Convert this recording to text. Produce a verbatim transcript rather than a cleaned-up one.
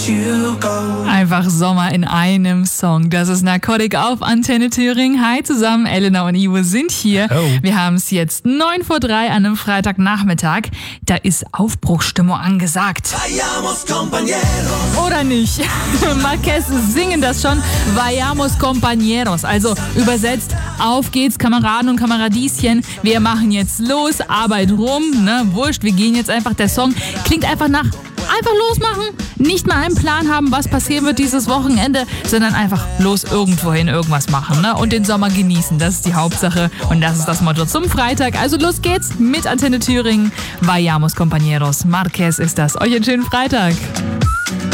Einfach Sommer in einem Song. Das ist Narcotic auf Antenne Thüringen. Hi zusammen, Elena und Ivo sind hier. Oh. Wir haben es jetzt neun vor drei an einem Freitagnachmittag. Da ist Aufbruchsstimmung angesagt. Oder nicht? Marquez singen das schon. Vayamos compañeros. Also übersetzt, auf geht's Kameraden und Kameradieschen. Wir machen jetzt los, Arbeit rum, ne? Wurscht, wir gehen jetzt einfach. Der Song klingt einfach nach einfach losmachen, nicht mal einen Plan haben, was passieren wird dieses Wochenende, sondern einfach los irgendwohin irgendwas machen, ne? Und den Sommer genießen, das ist die Hauptsache und das ist das Motto zum Freitag. Also los geht's mit Antenne Thüringen. Vayamos compañeros. Marquez ist das. Euch einen schönen Freitag.